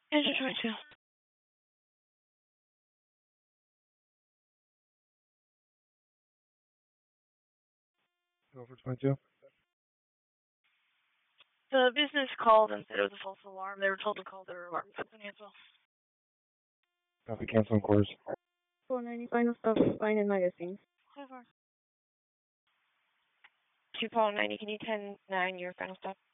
Engine 22. Over 22. The business called and said it was a false alarm. They were told to call their alarm company as well. Copy, canceling course. 490 final stop, fine in magazines. 2 Paul 90, can you 10-9 your final stop?